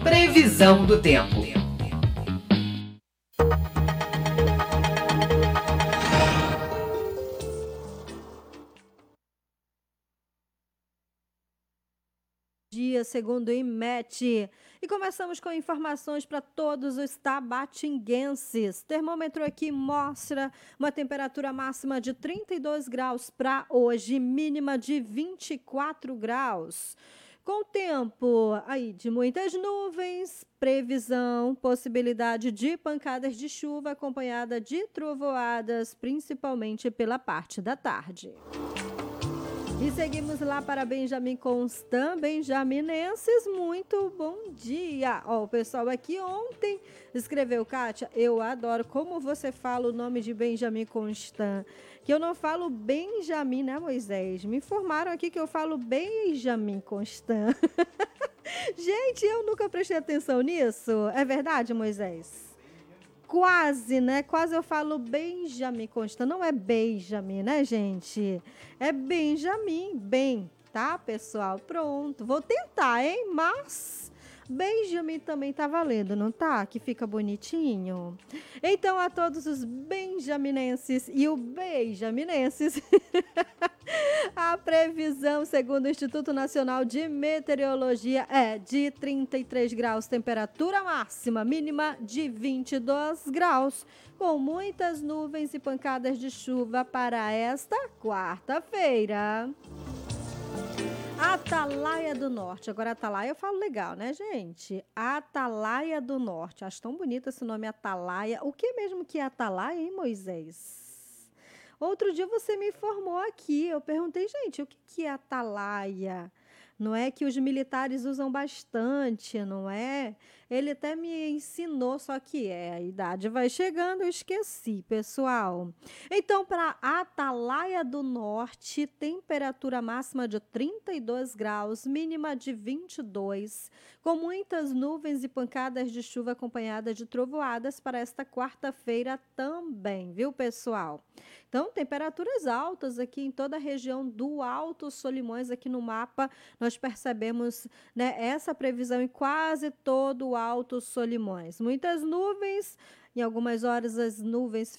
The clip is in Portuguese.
Previsão do tempo. Dia, segundo o IMET. E começamos com informações para todos os tabatinguenses. Termômetro aqui mostra uma temperatura máxima de 32 graus para hoje, mínima de 24 graus. Com o tempo aí de muitas nuvens, previsão, possibilidade de pancadas de chuva acompanhada de trovoadas, principalmente pela parte da tarde. E seguimos lá para Benjamin Constant, benjaminenses, muito bom dia. Ó, o pessoal aqui ontem escreveu, Kátia, eu adoro como você fala o nome de Benjamin Constant, que eu não falo Benjamin, né, Moisés? Me informaram aqui que eu falo Benjamin Constant. Gente, eu nunca prestei atenção nisso. É verdade, Moisés? Quase, né? Quase eu falo Benjamin Constant. Não é Benjamin, né, gente? É Benjamin. Bem, tá, pessoal? Pronto. Vou tentar, hein? Mas Benjamin também tá valendo, não tá? Que fica bonitinho. Então, a todos os benjaminenses e o benjaminenses, a previsão, segundo o Instituto Nacional de Meteorologia, é de 33 graus, temperatura máxima, mínima de 22 graus, com muitas nuvens e pancadas de chuva para esta quarta-feira. Atalaia do Norte. Agora, Atalaia eu falo legal, né, gente? Atalaia do Norte. Acho tão bonito esse nome, Atalaia. O que mesmo que é Atalaia, hein, Moisés? Outro dia você me informou aqui. Eu perguntei, gente, o que é Atalaia? Não é que os militares usam bastante, não é? Ele até me ensinou, só que a idade vai chegando, eu esqueci, pessoal. Então, para Atalaia do Norte, temperatura máxima de 32 graus, mínima de 22, com muitas nuvens e pancadas de chuva acompanhadas de trovoadas para esta quarta-feira também, viu, pessoal? Então, temperaturas altas aqui em toda a região do Alto Solimões, aqui no mapa, nós percebemos, né, essa previsão em quase todo o Alto Solimões. Muitas nuvens, em algumas horas as nuvens